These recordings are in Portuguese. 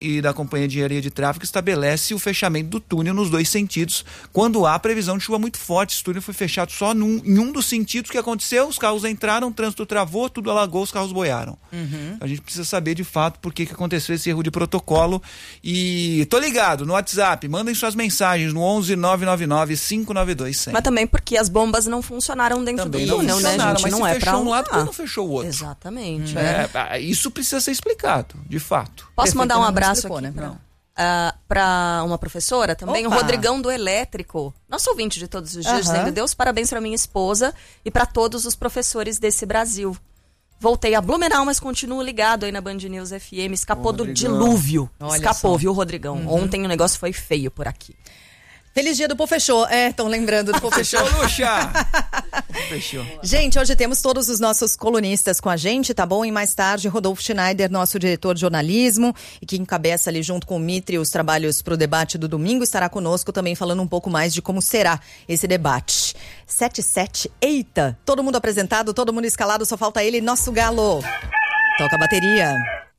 e da Companhia de Engenharia de Tráfego estabelece o fechamento do túnel nos 2 sentidos, quando há previsão de chuva muito forte. Esse túnel foi fechado só em um dos sentidos. O que aconteceu? Os carros entraram, o trânsito travou, tudo alagou, os carros boiaram. A gente precisa saber de fato por que aconteceu esse erro de protocolo. E tô ligado no WhatsApp, mandem suas mensagens no 11 999 592 100. Mas também porque as bombas não funcionaram dentro do túnel, né, gente? Mas não se é fechou pra um lado, porque não fechou o outro? Exatamente. Isso precisa ser explicado, de fato. Posso mandar um abraço explicou, aqui né? para uma professora também, Opa. o Rodrigão do Elétrico, nosso ouvinte de todos os dias, dizendo: Deus parabéns para minha esposa e para todos os professores desse Brasil. Voltei a Blumenau, mas continuo ligado aí na Band News FM. Escapou do dilúvio. Olha Escapou, só. Viu, Rodrigão? Ontem o negócio foi feio por aqui. Feliz dia do Pô Fechou. Estão lembrando do Pô Fechou. Luxa! Fechou. Gente, hoje temos todos os nossos colunistas com a gente, tá bom? E mais tarde, Rodolfo Schneider, nosso diretor de jornalismo, e que encabeça ali junto com o Mitre os trabalhos para o debate do domingo, estará conosco também falando um pouco mais de como será esse debate. 7-7, eita! Todo mundo apresentado, todo mundo escalado, só falta ele, nosso galo. Toca a bateria.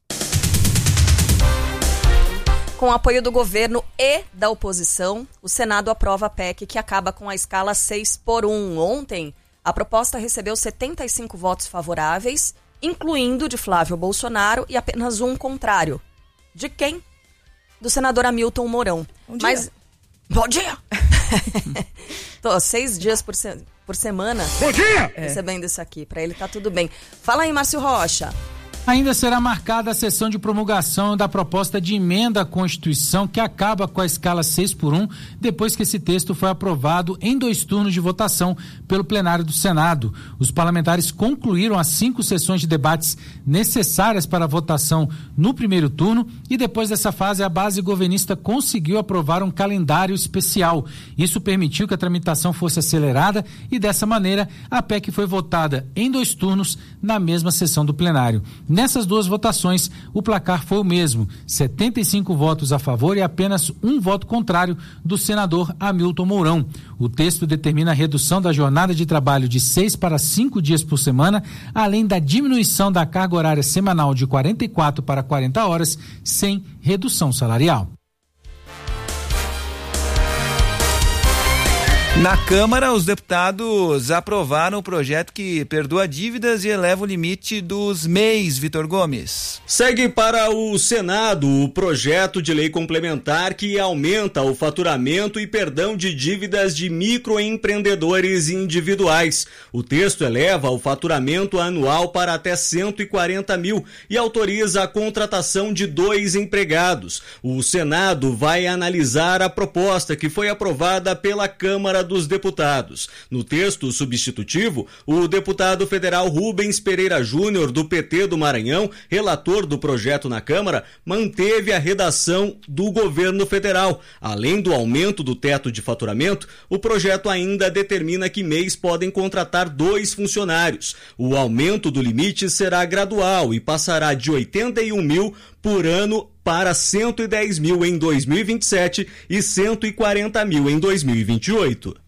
Com o apoio do governo e da oposição, o Senado aprova a PEC que acaba com a escala 6x1. Ontem, a proposta recebeu 75 votos favoráveis, incluindo de Flávio Bolsonaro, e apenas um contrário. De quem? Do senador Hamilton Mourão. Bom dia. Bom dia! Tô 6 dias por semana recebendo isso aqui. Pra ele tá tudo bem. Fala aí, Márcio Rocha. Ainda será marcada a sessão de promulgação da proposta de emenda à Constituição que acaba com a escala 6x1, depois que esse texto foi aprovado em 2 turnos de votação pelo plenário do Senado. Os parlamentares concluíram as 5 sessões de debates necessárias para a votação no primeiro turno e depois dessa fase a base governista conseguiu aprovar um calendário especial. Isso permitiu que a tramitação fosse acelerada e dessa maneira a PEC foi votada em 2 turnos na mesma sessão do plenário. Nessas 2 votações, o placar foi o mesmo, 75 votos a favor e apenas 1 voto contrário do senador Hamilton Mourão. O texto determina a redução da jornada de trabalho de 6 para 5 dias por semana, além da diminuição da carga horária semanal de 44 para 40 horas, sem redução salarial. Na Câmara, os deputados aprovaram o projeto que perdoa dívidas e eleva o limite dos MEIs, Vitor Gomes. Segue para o Senado o projeto de lei complementar que aumenta o faturamento e perdão de dívidas de microempreendedores individuais. O texto eleva o faturamento anual para até 140 mil e autoriza a contratação de 2 empregados. O Senado vai analisar a proposta que foi aprovada pela Câmara dos Deputados. No texto substitutivo, o deputado federal Rubens Pereira Júnior, do PT do Maranhão, relator do projeto na Câmara, manteve a redação do governo federal. Além do aumento do teto de faturamento, o projeto ainda determina que MEIs podem contratar 2 funcionários. O aumento do limite será gradual e passará de 81 mil por ano para 110 mil em 2027 e 140 mil em 2028.